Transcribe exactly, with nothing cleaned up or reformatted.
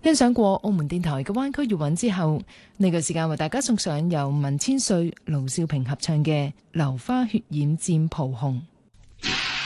欣賞過澳門電台嘅灣區粵韻之後，呢個時間為大家送上由文千歲、盧少平合唱嘅《榴花血染漸桃紅》。